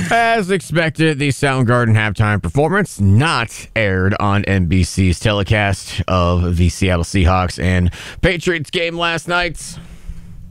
As expected, the Soundgarden halftime performance not aired on NBC's telecast of the Seattle Seahawks and Patriots game last night.